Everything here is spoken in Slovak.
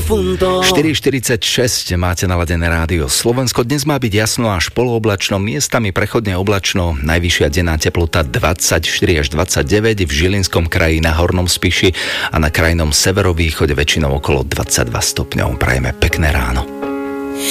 4:46 máte naladené rádio Slovensko. Dnes má byť jasno až polooblačno, miestami prechodne oblačno. Najvyššia denná teplota 24 až 29 v Žilinskom kraji, na Hornom Spiši a na krajnom severovýchode väčšinou okolo 22 stupňov. Prajeme pekné ráno.